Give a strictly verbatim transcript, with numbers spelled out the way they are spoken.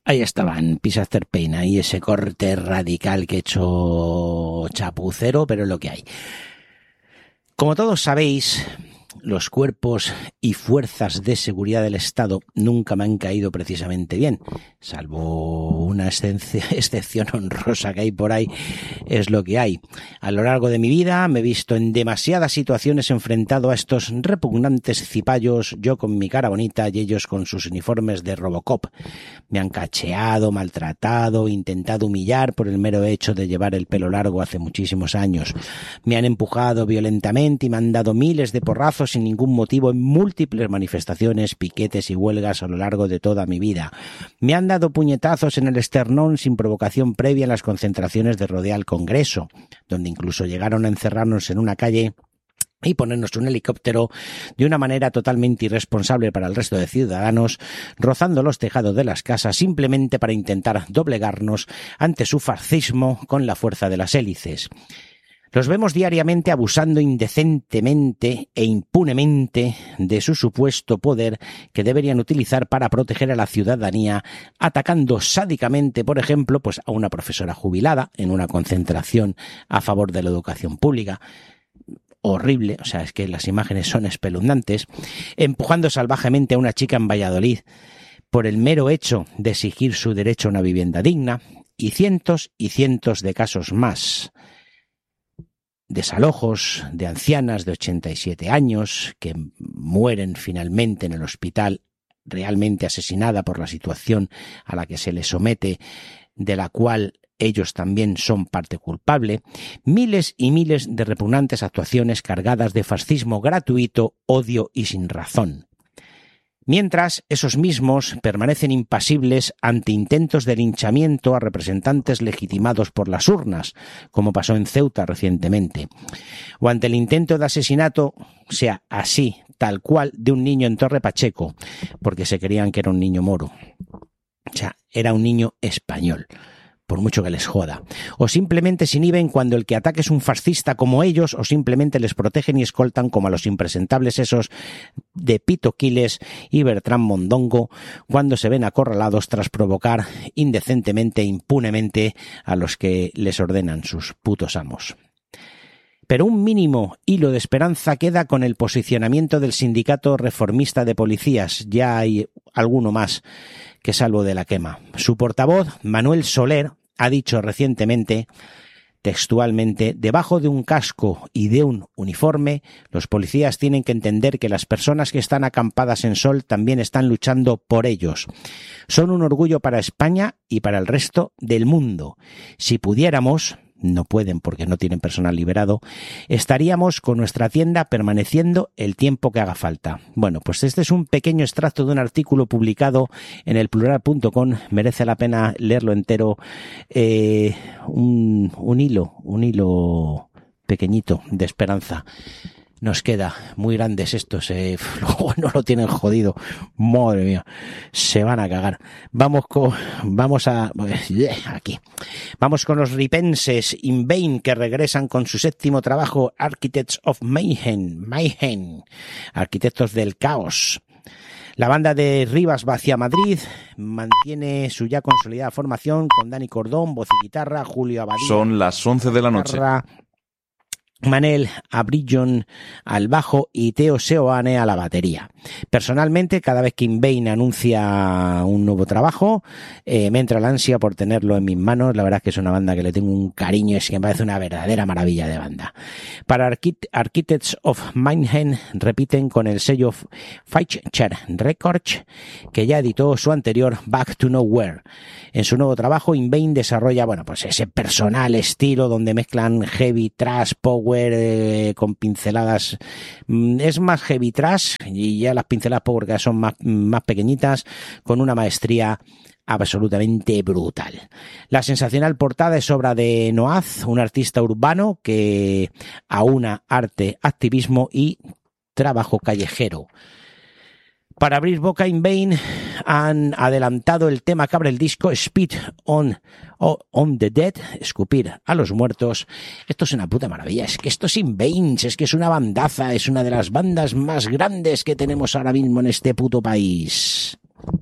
Ahí estaban, Peace After Pain, ahí ese corte radical que he hecho chapucero, pero es lo que hay. Como todos sabéis, los cuerpos y fuerzas de seguridad del Estado nunca me han caído precisamente bien, salvo una excepción honrosa que hay por ahí, es lo que hay. A lo largo de mi vida me he visto en demasiadas situaciones enfrentado a estos repugnantes cipayos, yo con mi cara bonita y ellos con sus uniformes de Robocop. Me han cacheado, maltratado, intentado humillar por el mero hecho de llevar el pelo largo hace muchísimos años. Me han empujado violentamente y me han dado miles de porrazos sin ningún motivo en múltiples manifestaciones, piquetes y huelgas a lo largo de toda mi vida. Me han dado puñetazos en el esternón sin provocación previa en las concentraciones de rodea al Congreso, donde incluso llegaron a encerrarnos en una calle y ponernos un helicóptero de una manera totalmente irresponsable para el resto de ciudadanos, rozando los tejados de las casas simplemente para intentar doblegarnos ante su fascismo con la fuerza de las hélices. Los vemos diariamente abusando indecentemente e impunemente de su supuesto poder que deberían utilizar para proteger a la ciudadanía, atacando sádicamente, por ejemplo, pues a una profesora jubilada en una concentración a favor de la educación pública. Horrible, o sea, es que las imágenes son espeluznantes, empujando salvajemente a una chica en Valladolid por el mero hecho de exigir su derecho a una vivienda digna, y cientos y cientos de casos más. Desalojos de ancianas de ochenta y siete años que mueren finalmente en el hospital, realmente asesinada por la situación a la que se les somete, de la cual ellos también son parte culpable, miles y miles de repugnantes actuaciones cargadas de fascismo gratuito, odio y sin razón. Mientras, esos mismos permanecen impasibles ante intentos de linchamiento a representantes legitimados por las urnas, como pasó en Ceuta recientemente, o ante el intento de asesinato, sea así, tal cual, de un niño en Torre Pacheco, porque se creían que era un niño moro. O sea, era un niño español, por mucho que les joda. O simplemente se inhiben cuando el que ataque es un fascista como ellos, o simplemente les protegen y escoltan como a los impresentables esos de Pito Quiles y Bertrán Mondongo, cuando se ven acorralados tras provocar indecentemente e impunemente a los que les ordenan sus putos amos. Pero un mínimo hilo de esperanza queda con el posicionamiento del Sindicato Reformista de Policías. Ya hay alguno más que salvo de la quema. Su portavoz, Manuel Soler, ha dicho recientemente, textualmente, debajo de un casco y de un uniforme, los policías tienen que entender que las personas que están acampadas en sol también están luchando por ellos. Son un orgullo para España y para el resto del mundo. Si pudiéramos, no pueden porque no tienen personal liberado, estaríamos con nuestra tienda permaneciendo el tiempo que haga falta. Bueno, pues este es un pequeño extracto de un artículo publicado en el plural punto com, merece la pena leerlo entero, eh, un, un hilo, un hilo pequeñito de esperanza. Nos queda muy grandes estos, eh, luego no lo tienen jodido, madre mía, se van a cagar. Vamos con, vamos a, aquí, vamos con los ripenses In Vain, que regresan con su séptimo trabajo, Architects of Mayhem, Mayhem, Arquitectos del Caos. La banda de Rivas va hacia Madrid, mantiene su ya consolidada formación con Dani Cordón, voz y guitarra, Julio Abadía. Son las once de la noche. Guitarra, Manel Abrillon al bajo y Teo Seoane a la batería. Personalmente, cada vez que In Vain anuncia un nuevo trabajo, eh, me entra la ansia por tenerlo en mis manos. La verdad es que es una banda que le tengo un cariño, es que me parece una verdadera maravilla de banda. Para Archit- Architects of Mayhem repiten con el sello Faitcher Records, que ya editó su anterior Back to Nowhere. En su nuevo trabajo, In Vain desarrolla, bueno, pues ese personal estilo donde mezclan heavy thrash, power, Eh, con pinceladas, es más heavy trash y ya las pinceladas power que son más, más pequeñitas, con una maestría absolutamente brutal. La sensacional portada es obra de Noaz, un artista urbano que aúna arte, activismo y trabajo callejero. Para abrir boca, In Vain han adelantado el tema que abre el disco, Spit on, on the Dead, escupir a los muertos. Esto es una puta maravilla, es que esto es In Vain, es que es una bandaza, es una de las bandas más grandes que tenemos ahora mismo en este puto país.